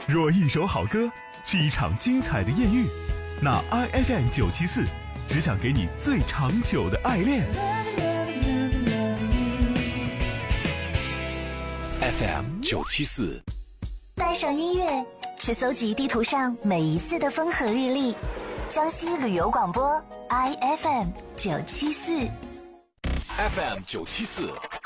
若一首好歌是一场精彩的艳遇，那 IFM 974只想给你最长久的爱恋。 FM 974， 带上音乐，去搜集地图上每一次的风和日丽。江西旅游广播 IFM 974。 FM 974